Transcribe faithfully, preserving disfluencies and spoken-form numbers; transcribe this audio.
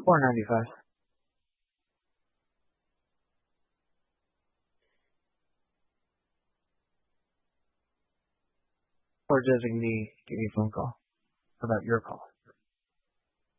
four ninety-five. Or designee give you a phone call about your call.